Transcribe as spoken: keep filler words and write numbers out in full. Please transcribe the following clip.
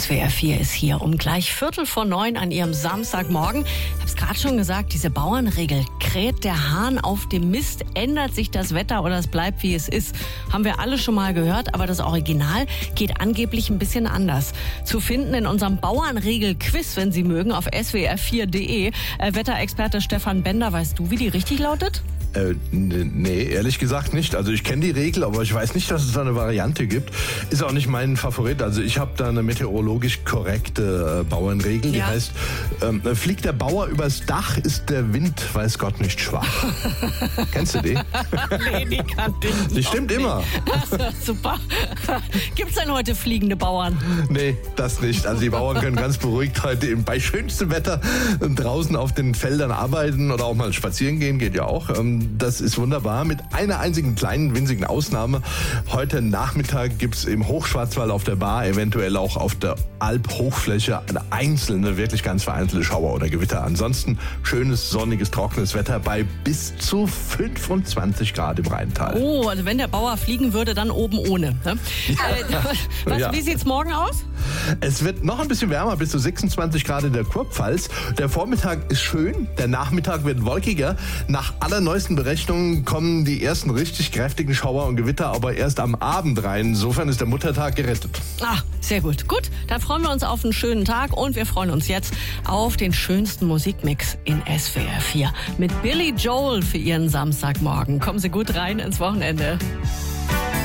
S W R vier ist hier um gleich Viertel vor neun an Ihrem Samstagmorgen. Ich habe es gerade schon gesagt, diese Bauernregel, kräht der Hahn auf dem Mist, ändert sich das Wetter oder es bleibt wie es ist. Haben wir alle schon mal gehört, aber das Original geht angeblich ein bisschen anders. Zu finden in unserem Bauernregel-Quiz, wenn Sie mögen, auf S W R vier Punkt de. Äh, Wetterexperte Stefan Bender, weißt du, wie die richtig lautet? Äh, nee, ehrlich gesagt nicht. Also ich kenne die Regel, aber ich weiß nicht, dass es da eine Variante gibt. Ist auch nicht mein Favorit. Also ich habe da eine meteorologisch korrekte äh, Bauernregel. Die ja. heißt, ähm, fliegt der Bauer übers Dach, ist der Wind, weiß Gott, nicht schwach. Kennst du die? Nee, die kannte ich nicht. Die stimmt nicht. immer. Super. Gibt's denn heute fliegende Bauern? Nee, das nicht. Also die Bauern können ganz beruhigt heute eben bei schönstem Wetter draußen auf den Feldern arbeiten oder auch mal spazieren gehen, geht ja auch. Ähm, Das ist wunderbar, mit einer einzigen kleinen, winzigen Ausnahme. Heute Nachmittag gibt's im Hochschwarzwald auf der Bar, eventuell auch auf der Alphochfläche, eine einzelne, wirklich ganz vereinzelte Schauer oder Gewitter. Ansonsten schönes, sonniges, trockenes Wetter bei bis zu fünfundzwanzig Grad im Rheintal. Oh, also wenn der Bauer fliegen würde, dann oben ohne. Ne? Ja. Äh, was, ja. Wie sieht's morgen aus? Es wird noch ein bisschen wärmer, bis zu sechsundzwanzig Grad in der Kurpfalz. Der Vormittag ist schön, der Nachmittag wird wolkiger. Nach allerneuesten Berechnungen kommen die ersten richtig kräftigen Schauer und Gewitter aber erst am Abend rein. Insofern ist der Muttertag gerettet. Ah, sehr gut. Gut, dann freuen wir uns auf einen schönen Tag und wir freuen uns jetzt auf den schönsten Musikmix in S W R vier mit Billy Joel für Ihren Samstagmorgen. Kommen Sie gut rein ins Wochenende.